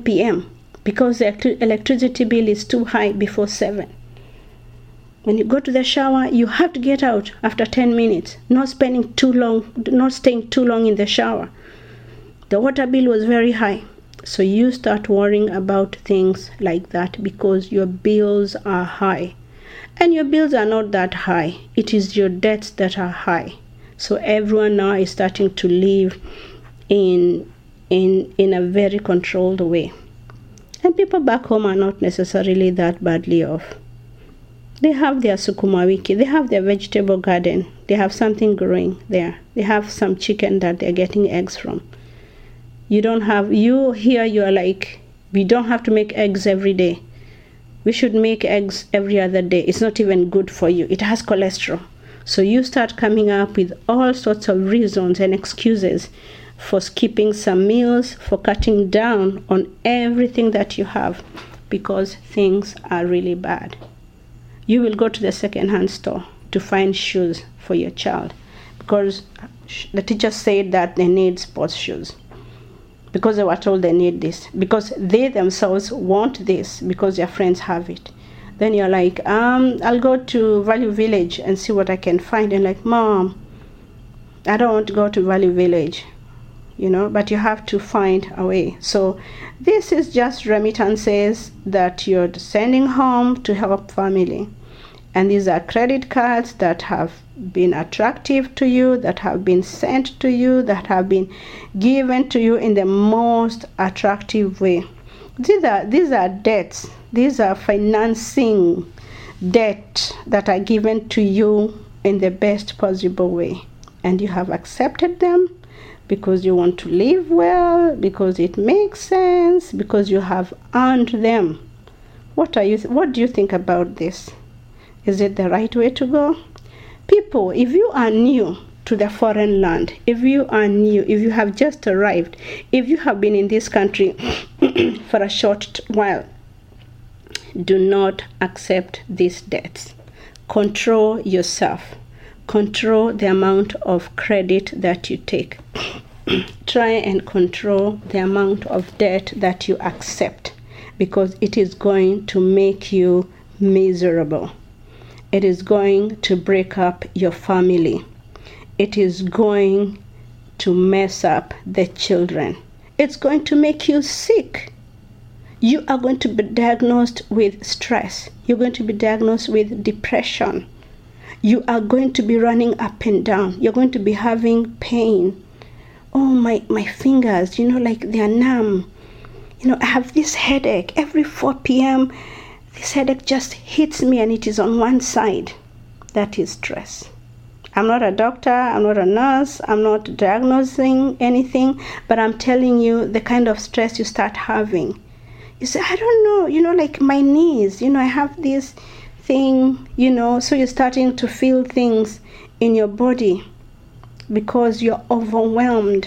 p.m. because the electricity bill is too high before 7. When you go to the shower, you have to get out after 10 minutes, not staying too long in the shower. The water bill was very high. So you start worrying about things like that because your bills are high. And your bills are not that high. It is your debts that are high. So everyone now is starting to live in a very controlled way. And people back home are not necessarily that badly off. They have their sukuma wiki, they have their vegetable garden, they have something growing there. They have some chicken that they're getting eggs from. You're like, we don't have to make eggs every day. We should make eggs every other day. It's not even good for you. It has cholesterol. So you start coming up with all sorts of reasons and excuses for skipping some meals, for cutting down on everything that you have because things are really bad. You will go to the second-hand store to find shoes for your child because the teacher said that they need sports shoes because they were told they need this, because they themselves want this because their friends have it. Then you're like, I'll go to Value Village and see what I can find. And like, Mom, I don't want to go to Value Village, but you have to find a way. So this is just remittances that you're sending home to help family. And these are credit cards that have been attractive to you, that have been sent to you, that have been given to you in the most attractive way. These are debts. These are financing debt that are given to you in the best possible way. And you have accepted them because you want to live well, because it makes sense, because you have earned them. What do you think about this? Is it the right way to go? People, if you are new to the foreign land, if you have just arrived, if you have been in this country for a short while, do not accept these debts. Control yourself. Control the amount of credit that you take. Try and control the amount of debt that you accept because it is going to make you miserable. It is going to break up your family. It is going to mess up the children. It's going to make you sick. You are going to be diagnosed with stress. You're going to be diagnosed with depression. You are going to be running up and down. You're going to be having pain. Oh, my fingers, like they are numb. I have this headache. Every 4 p.m., this headache just hits me and it is on one side. That is stress. I'm not a doctor, I'm not a nurse, I'm not diagnosing anything, but I'm telling you the kind of stress you start having. You say, I don't know, like my knees, I have this thing, so you're starting to feel things in your body because you're overwhelmed.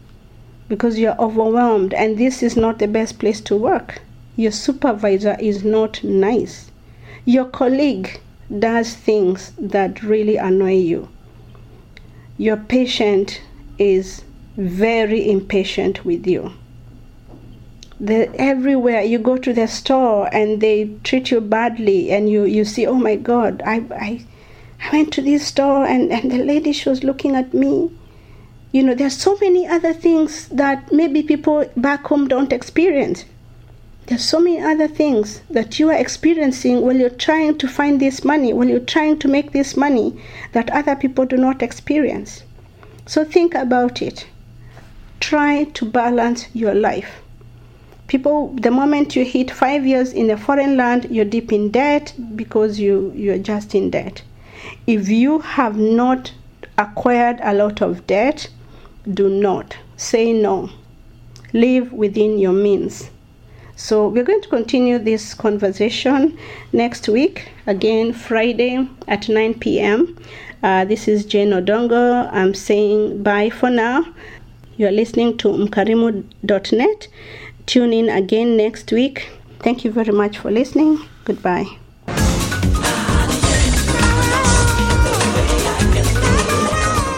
And this is not the best place to work. Your supervisor is not nice. Your colleague does things that really annoy you. Your patient is very impatient with you. Everywhere you go to the store and they treat you badly and you see, oh my God, I went to this store and the lady, she was looking at me. There's so many other things that maybe people back home don't experience. There's so many other things that you are experiencing when you're trying to find this money, when you're trying to make this money that other people do not experience. So think about it. Try to balance your life. People, the moment you hit 5 years in a foreign land, you're deep in debt because you're just in debt. If you have not acquired a lot of debt, do not. Say no. Live within your means. So we're going to continue this conversation next week, again Friday at 9 p.m. This is Jane Odongo. I'm saying bye for now. You're listening to mkarimu.net. Tune in again next week. Thank you very much for listening. Goodbye.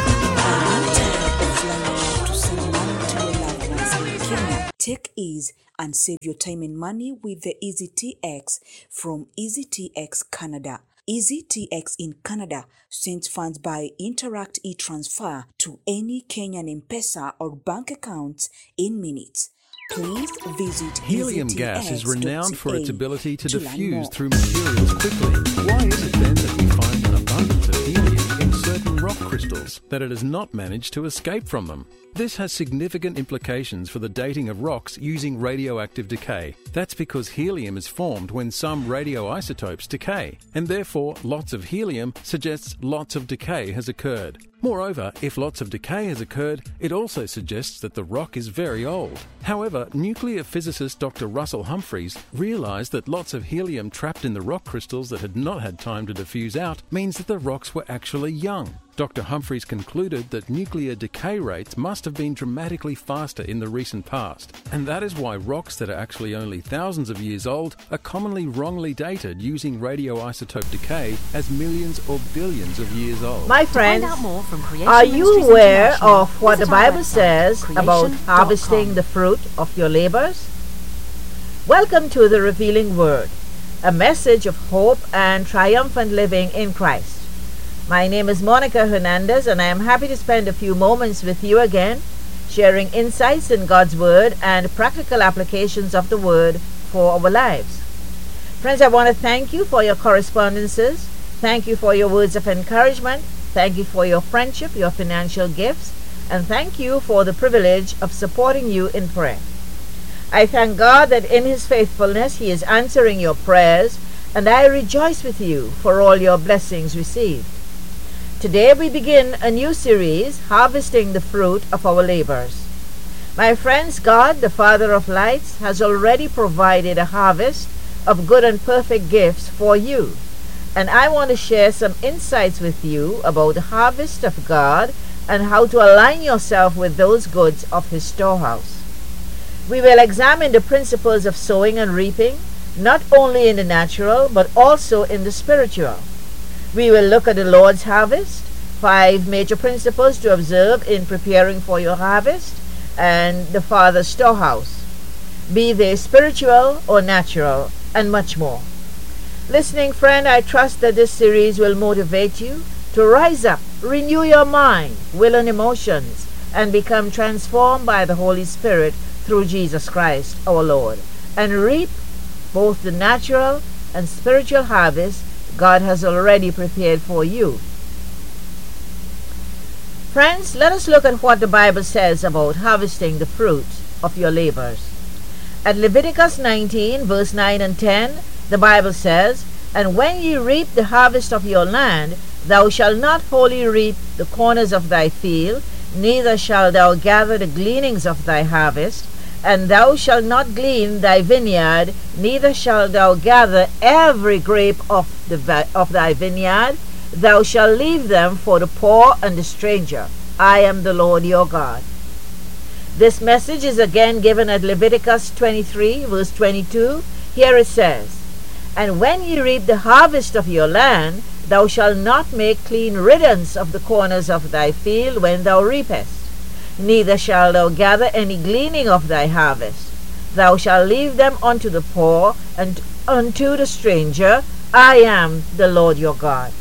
Take ease and save your time and money with the EasyTX from EasyTX Canada. EasyTX in Canada sends funds by Interact e-Transfer to any Kenyan M-Pesa or bank accounts in minutes. Please visit Helium gas is renowned for its ability to learn diffuse more. through materials quickly. Why is it then that we find an abundance of helium in certain rock crystals, that it has not managed to escape from them? This has significant implications for the dating of rocks using radioactive decay. That's because helium is formed when some radioisotopes decay, and therefore lots of helium suggests lots of decay has occurred. Moreover, if lots of decay has occurred, it also suggests that the rock is very old. However, nuclear physicist Dr. Russell Humphreys realised that lots of helium trapped in the rock crystals that had not had time to diffuse out means that the rocks were actually young. Dr. Humphreys concluded that nuclear decay rates must have been dramatically faster in the recent past, and that is why rocks that are actually only thousands of years old are commonly wrongly dated using radioisotope decay as millions or billions of years old. My friends, To find out more from Creation are you Ministries aware International, of what the visit our Bible website, says about creation.com. harvesting the fruit of your labors? Welcome to the Revealing Word, a message of hope and triumphant living in Christ. My name is Monica Hernandez, and I am happy to spend a few moments with you again, sharing insights in God's Word and practical applications of the Word for our lives. Friends, I want to thank you for your correspondences. Thank you for your words of encouragement. Thank you for your friendship, your financial gifts, and thank you for the privilege of supporting you in prayer. I thank God that in His faithfulness He is answering your prayers, and I rejoice with you for all your blessings received. Today we begin a new series, Harvesting the Fruit of Our Labors. My friends, God, the Father of lights, has already provided a harvest of good and perfect gifts for you. And I want to share some insights with you about the harvest of God and how to align yourself with those goods of His storehouse. We will examine the principles of sowing and reaping, not only in the natural, but also in the spiritual. We will look at the Lord's harvest, 5 major principles to observe in preparing for your harvest, and the Father's storehouse, be they spiritual or natural, and much more. Listening friend, I trust that this series will motivate you to rise up, renew your mind, will, and emotions, and become transformed by the Holy Spirit through Jesus Christ our Lord, and reap both the natural and spiritual harvest God has already prepared for you. Friends, let us look at what the Bible says about harvesting the fruit of your labors. At Leviticus 19, verse 9 and 10, the Bible says, "And when ye reap the harvest of your land, thou shalt not wholly reap the corners of thy field, neither shalt thou gather the gleanings of thy harvest, and thou shalt not glean thy vineyard, neither shalt thou gather every grape of thy vineyard. Thou shalt leave them for the poor and the stranger. I am the Lord your God." This message is again given at Leviticus 23, verse 22. Here it says, "And when ye reap the harvest of your land, thou shalt not make clean riddance of the corners of thy field when thou reapest. Neither shalt thou gather any gleaning of thy harvest. Thou shalt leave them unto the poor and unto the stranger. I am the Lord your God."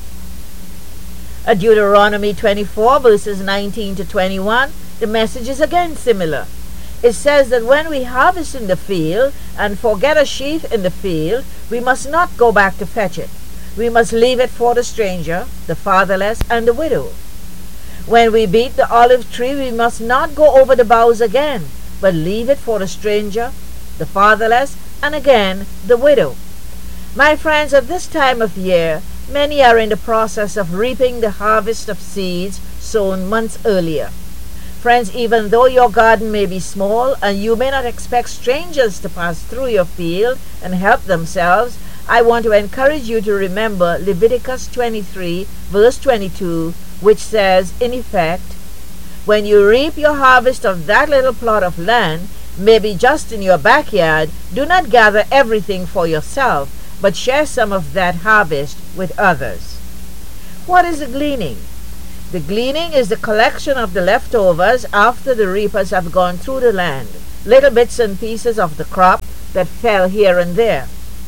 At Deuteronomy 24, verses 19 to 21, the message is again similar. It says that when we harvest in the field and forget a sheaf in the field, we must not go back to fetch it. We must leave it for the stranger, the fatherless, and the widow. When we beat the olive tree, we must not go over the boughs again, but leave it for the stranger, the fatherless, and again the widow. My friends, at this time of year, many are in the process of reaping the harvest of seeds sown months earlier. Friends, even though your garden may be small and you may not expect strangers to pass through your field and help themselves, I want to encourage you to remember Leviticus 23, verse 22, which says, in effect, "When you reap your harvest of that little plot of land, maybe just in your backyard, do not gather everything for yourself, but share some of that harvest with others." What is a gleaning? The gleaning is the collection of the leftovers after the reapers have gone through the land. little bits and pieces of the crop that fell here and there.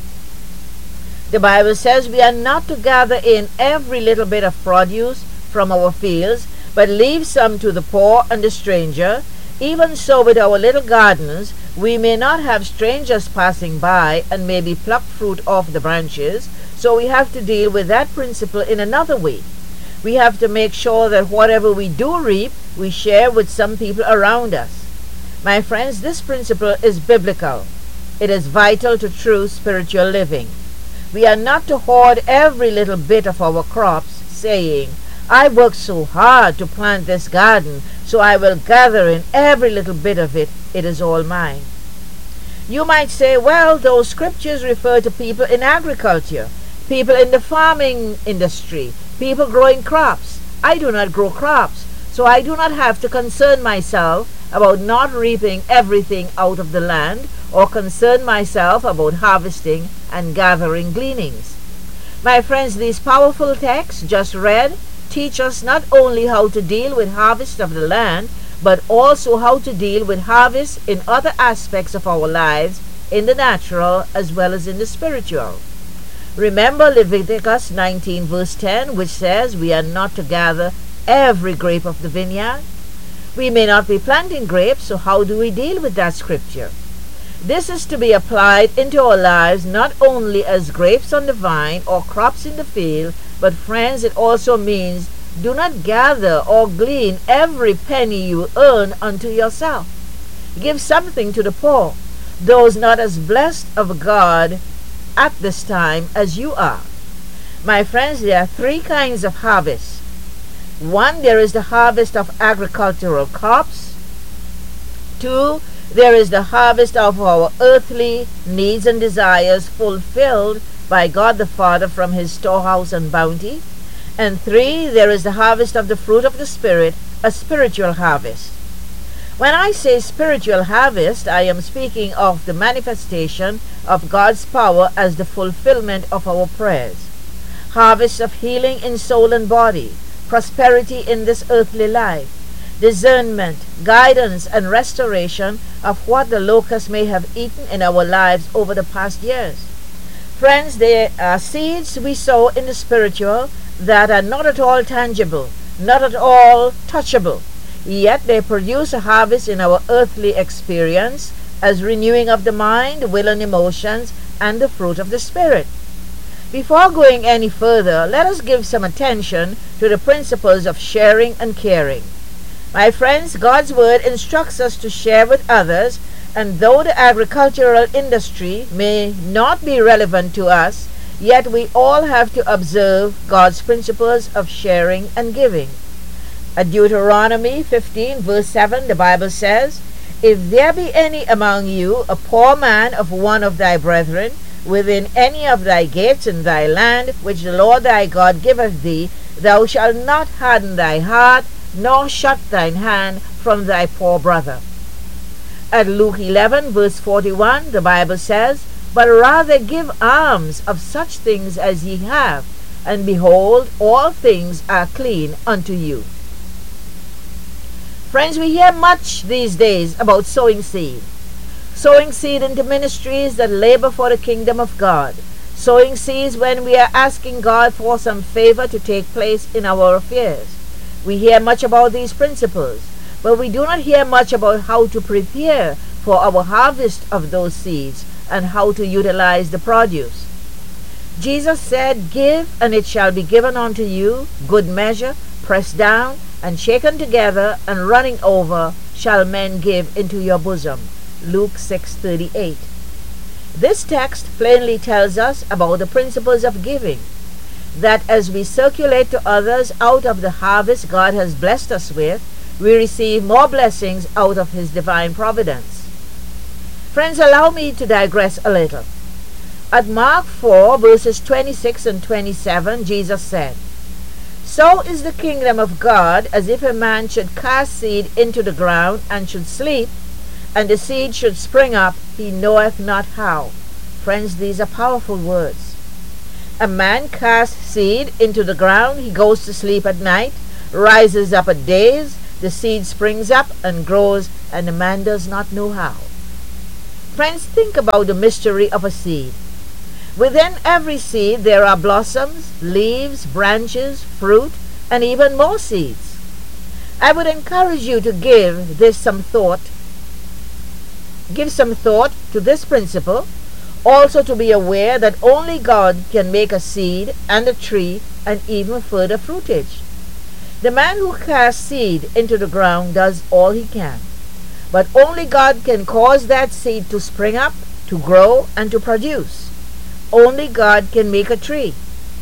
The Bible says we are not to gather in every little bit of produce from our fields, but leave some to the poor and the stranger. Even so with our little gardens, we may not have strangers passing by and maybe pluck fruit off the branches, so we have to deal with that principle in another way. We have to make sure that whatever we do reap, we share with some people around us. My friends, this principle is biblical. It is vital to true spiritual living. We are not to hoard every little bit of our crops, saying, I worked so hard to plant this garden, so I will gather in every little bit of it. It is all mine. You might say, well, those scriptures refer to people in agriculture, people in the farming industry, people growing crops. I do not grow crops, so I do not have to concern myself about not reaping everything out of the land, or concern myself about harvesting and gathering gleanings. My friends, these powerful texts just read teach us not only how to deal with harvest of the land, but also how to deal with harvest in other aspects of our lives, in the natural as well as in the spiritual. Remember Leviticus 19 verse 10, which says we are not to gather every grape of the vineyard. We may not be planting grapes, so how do we deal with that scripture? This is to be applied into our lives not only as grapes on the vine or crops in the field, but friends, it also means do not gather or glean every penny you earn unto yourself. Give something to the poor, those not as blessed of God at this time as you are. My friends, there are three kinds of harvest. One, there is the harvest of agricultural crops. Two, there is the harvest of our earthly needs and desires fulfilled by God the Father from his storehouse and bounty. And three, there is the harvest of the fruit of the Spirit, a spiritual harvest. When I say spiritual harvest, I am speaking of the manifestation of God's power as the fulfillment of our prayers. Harvest of healing in soul and body, prosperity in this earthly life, discernment, guidance, and restoration of what the locusts may have eaten in our lives over the past years. Friends, there are seeds we sow in the spiritual that are not at all tangible, not at all touchable, yet they produce a harvest in our earthly experience as renewing of the mind, will, and emotions, and the fruit of the Spirit. Before going any further, let us give some attention to the principles of sharing and caring. My friends, God's Word instructs us to share with others, and though the agricultural industry may not be relevant to us, yet we all have to observe God's principles of sharing and giving. At Deuteronomy 15 verse 7, the Bible says, If there be any among you a poor man of one of thy brethren, within any of thy gates in thy land, which the Lord thy God giveth thee, thou shalt not harden thy heart, nor shut thine hand from thy poor brother. At Luke 11 verse 41, the Bible says, But rather give alms of such things as ye have, and behold, all things are clean unto you. Friends, we hear much these days about sowing seed. Sowing seed into ministries that labor for the kingdom of God. Sowing seeds when we are asking God for some favor to take place in our affairs. We hear much about these principles, but we do not hear much about how to prepare for our harvest of those seeds and how to utilize the produce. Jesus said, Give, and it shall be given unto you, good measure, pressed down, and shaken together, and running over, shall men give into your bosom. Luke 6:38. This text plainly tells us about the principles of giving, that as we circulate to others out of the harvest God has blessed us with, we receive more blessings out of his divine providence. Friends, allow me to digress a little. At Mark 4 verses 26 and 27, Jesus said, So is the kingdom of God as if a man should cast seed into the ground, and should sleep, and the seed should spring up, he knoweth not how. Friends, these are powerful words. A man casts seed into the ground, he goes to sleep at night, rises up at days, the seed springs up and grows and the man does not know how. Friends, think about the mystery of a seed. Within every seed there are blossoms, leaves, branches, fruit, and even more seeds. I would encourage you to give some thought to this principle, also to be aware that only God can make a seed and a tree and even further fruitage. The man who casts seed into the ground does all he can, but only God can cause that seed to spring up, to grow, and to produce. Only God can make a tree.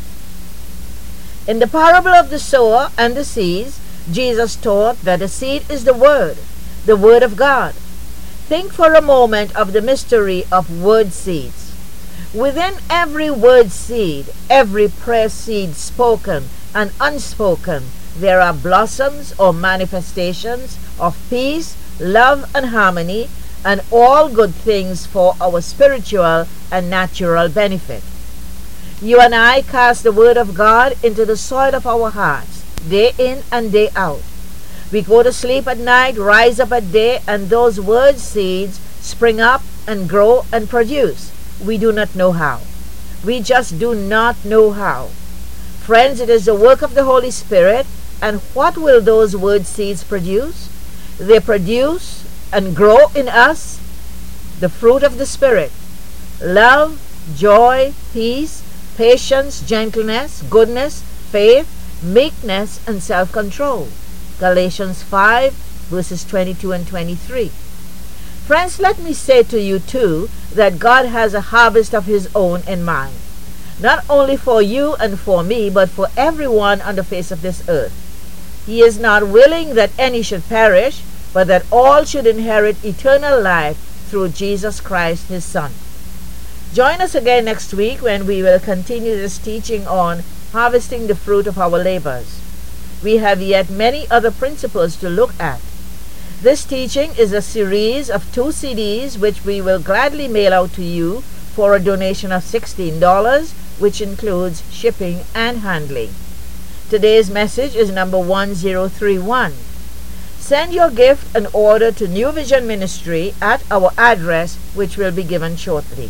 In the parable of the sower and the seeds, Jesus taught that the seed is the Word of God. Think for a moment of the mystery of word seeds. Within every word seed, every prayer seed spoken and unspoken, there are blossoms or manifestations of peace, love, and harmony, and all good things for our spiritual and natural benefit. You and I cast the Word of God into the soil of our hearts, day in and day out. We go to sleep at night, rise up at day, and those word seeds spring up and grow and produce. We do not know how. We just do not know how. Friends, it is the work of the Holy Spirit, and what will those word seeds produce? They produce and grow in us the fruit of the Spirit: love, joy, peace, patience, gentleness, goodness, faith, meekness, and self-control. Galatians 5, verses 22 and 23. Friends, let me say to you too that God has a harvest of His own in mind, not only for you and for me, but for everyone on the face of this earth. He is not willing that any should perish, but that all should inherit eternal life through Jesus Christ, His Son. Join us again next week when we will continue this teaching on harvesting the fruit of our labors. We have yet many other principles to look at. This teaching is a series of 2 CDs which we will gladly mail out to you for a donation of $16, which includes shipping and handling. Today's message is number 1031. Send your gift and order to New Vision Ministry at our address, which will be given shortly.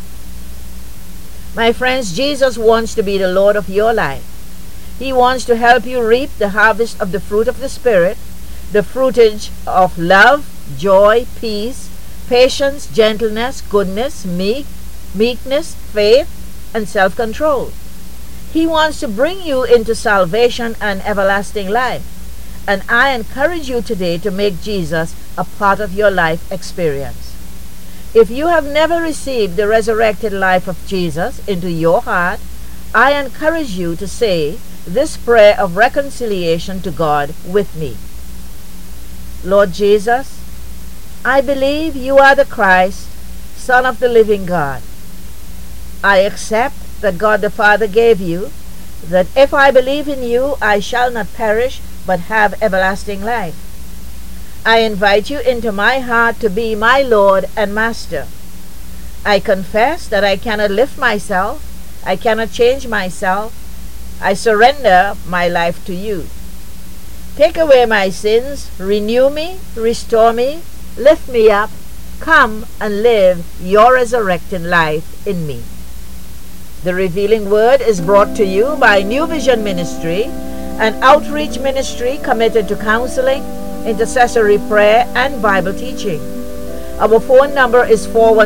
My friends, Jesus wants to be the Lord of your life. He wants to help you reap the harvest of the fruit of the Spirit, the fruitage of love, joy, peace, patience, gentleness, goodness, meekness, faith, and self-control. He wants to bring you into salvation and everlasting life. And I encourage you today to make Jesus a part of your life experience. If you have never received the resurrected life of Jesus into your heart, I encourage you to say this prayer of reconciliation to God with me. Lord Jesus, I believe you are the Christ, Son of the living God. I accept that God the Father gave you, that if I believe in you, I shall not perish, but have everlasting life. I invite you into my heart to be my Lord and Master. I confess that I cannot lift myself, I cannot change myself. I surrender my life to you. Take away my sins, renew me, restore me, lift me up, come and live your resurrected life in me. The Revealing Word is brought to you by New Vision Ministry, an outreach ministry committed to counseling, intercessory prayer, and Bible teaching. Our phone number is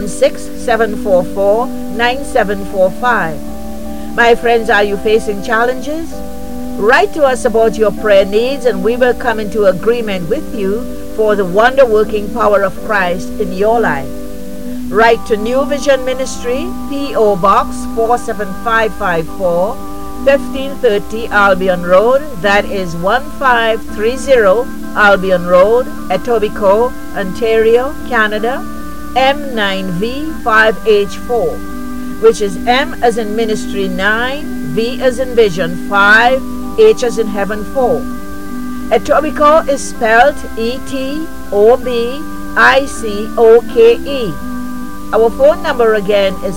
416-744-9745. My friends, are you facing challenges? Write to us about your prayer needs and we will come into agreement with you for the wonder-working power of Christ in your life. Write to New Vision Ministry, P.O. Box 47554, 1530 Albion Road, that is 1530 Albion Road, Etobicoke, Ontario, Canada, M9V5H4, which is M as in ministry 9, V as in vision 5, H as in heaven 4. Etobicoke is spelled E-T-O-B-I-C-O-K-E. Our phone number again is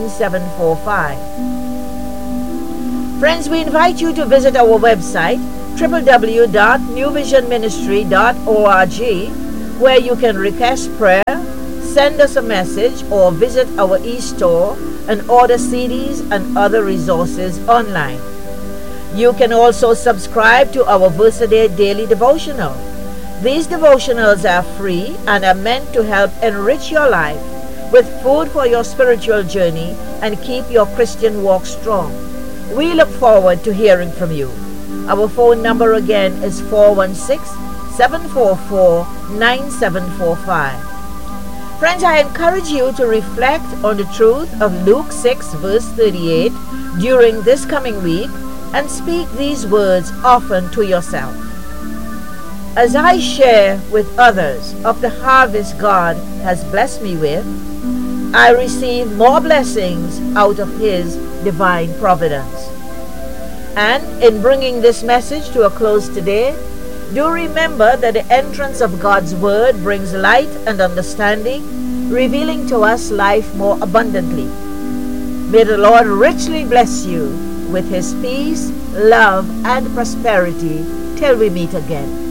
416-744-9745. Friends, we invite you to visit our website www.newvisionministry.org, where you can request prayer, send us a message, or visit our e-store and order CDs and other resources online. You can also subscribe to our Versaday Daily Devotional. These devotionals are free and are meant to help enrich your life with food for your spiritual journey and keep your Christian walk strong. We look forward to hearing from you. Our phone number again is 416-744-9745. Friends, I encourage you to reflect on the truth of Luke 6 verse 38 during this coming week and speak these words often to yourself. As I share with others of the harvest God has blessed me with, I receive more blessings out of His divine providence. And in bringing this message to a close today, do remember that the entrance of God's Word brings light and understanding, revealing to us life more abundantly. May the Lord richly bless you with His peace, love, and prosperity till we meet again.